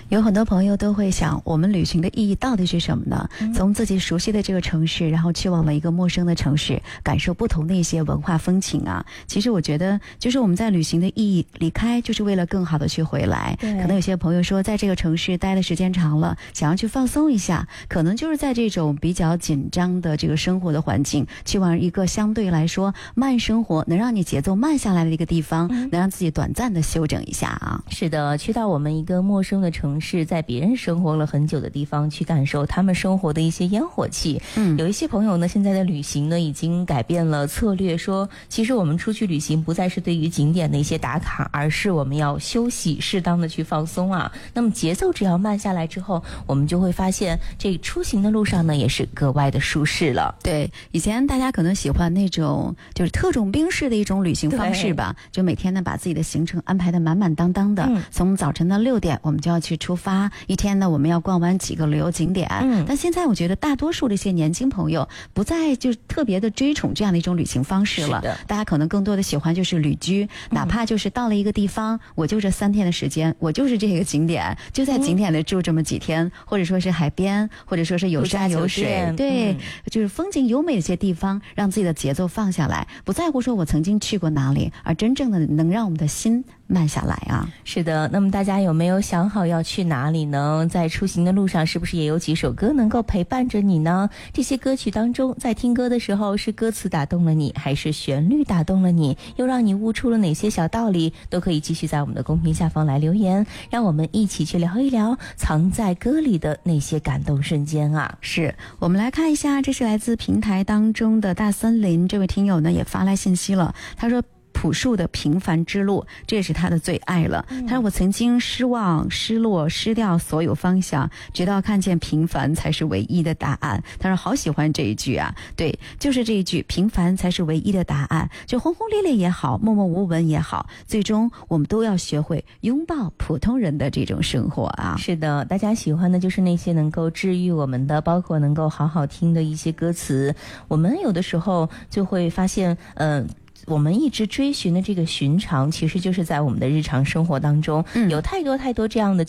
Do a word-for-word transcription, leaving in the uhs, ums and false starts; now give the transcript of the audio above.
有很多朋友都会想，我们旅行的意义到底是什么呢？嗯、从自己熟悉的这个城市，然后去往了一个陌生的城市，感受不同的一些文化风情啊。其实我觉得，就是我们在旅行的意义，离开就是为了更好的去回来。可能有些朋友说，在这个城市待的时间长了，想要去放松一下，可能就是在这种比较紧张的这个生活的环境，去往一个相对来说慢生活，能让你节奏慢下来的一个地方，嗯、能让自己短暂的休整一下啊。 是的，去到我们一个陌生的城市，在别人生活了很久的地方，去感受他们生活的一些烟火气。嗯，有一些朋友呢，现在的旅行呢，已经改变了策略，说其实我们出去旅行不再是对于景点的一些打卡，而是我们要休息，适当的去放松啊。那么节奏只要慢下来之后，我们就会发现这出行的路上呢，也是格外的舒适了。 对，以前大家可能喜欢那种就是特种兵式的一种旅行方式吧，就每天呢把自己的行程安排的满满当当的，嗯、从早晨的六点我们就要去出发，一天呢我们要逛完几个旅游景点。嗯，但现在我觉得大多数的一些年轻朋友不再就特别的追崇这样的一种旅行方式了，大家可能更多的喜欢就是旅居，哪怕就是到了一个地方，嗯、我就这三天的时间，我就是这个景点，就在景点里住这么几天，嗯、或者说是海边，或者说是有山有水，对，嗯、就是风景优美的一些地方，让自己的节奏放下来，不在乎说我曾经去过哪里，而真正的能让我们的心慢下来啊。 是的，那么大家有没有想好要去哪里呢？在出行的路上是不是也有几首歌能够陪伴着你呢？这些歌曲当中，在听歌的时候，是歌词打动了你，还是旋律打动了你，又让你悟出了哪些小道理，都可以继续在我们的公屏下方来留言，让我们一起去聊一聊藏在歌里的那些感动瞬间啊。 是，我们来看一下，这是来自平台当中的大森林，这位听友呢也发来信息了，他说朴树的平凡之路，这也是他的最爱了。他说我曾经失望失落失掉所有方向，直到看见平凡才是唯一的答案。他说好喜欢这一句啊，对，就是这一句，平凡才是唯一的答案，就轰轰烈烈也好，默默无闻也好，最终我们都要学会拥抱普通人的这种生活啊。 是的，大家喜欢的就是那些能够治愈我们的，包括能够好好听的一些歌词。我们有的时候就会发现嗯、呃我们一直追寻的这个寻常，其实就是在我们的日常生活当中，嗯、有太多太多这样的